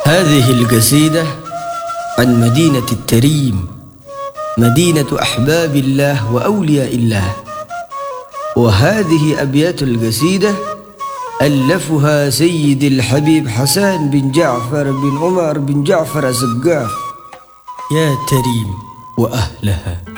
هذه القصيدة عن مدينة التريم، مدينة أحباب الله وأولياء الله. وهذه أبيات القصيدة ألفها سيد الحبيب حسان بن جعفر بن عمر بن جعفر الزقاف. يا تريم وأهلها.